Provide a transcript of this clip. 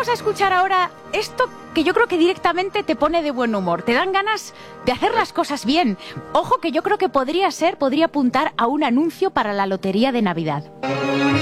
a escuchar ahora esto que yo creo que directamente te pone de buen humor. Te dan ganas de hacer las cosas bien. Ojo que yo creo que podría apuntar a un anuncio para la lotería de Navidad.